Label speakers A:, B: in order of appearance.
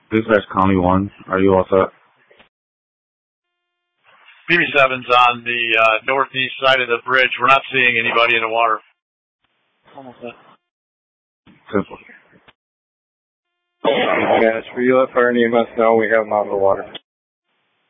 A: Dispatch County 1, are you all set?
B: BB7's on the northeast side of the bridge. We're not seeing anybody in the water. Almost set.
A: Simple.
C: Dispatch, will you let Fire and EMS know we have them out of the water?